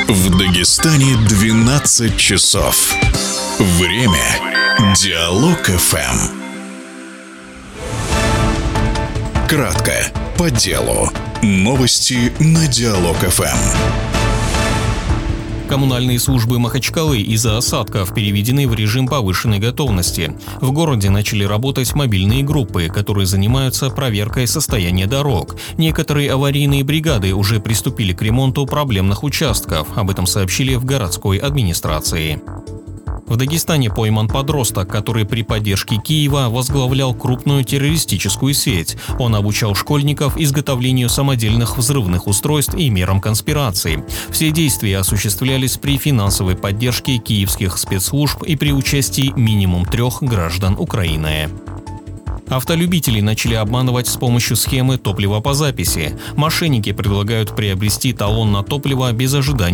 В Дагестане 12 часов. Время Диалог ФМ. Кратко, по делу. Новости на Диалог ФМ. Коммунальные службы Махачкалы из-за осадков переведены в режим повышенной готовности. В городе начали работать мобильные группы, которые занимаются проверкой состояния дорог. Некоторые аварийные бригады уже приступили к ремонту проблемных участков. Об этом сообщили в городской администрации. В Дагестане пойман подросток, который при поддержке Киева возглавлял крупную террористическую сеть. Он обучал школьников изготовлению самодельных взрывных устройств и мерам конспирации. Все действия осуществлялись при финансовой поддержке киевских спецслужб и при участии минимум 3 граждан Украины. Автолюбители начали обманывать с помощью схемы топлива по записи. Мошенники предлагают приобрести талон на топливо без ожидания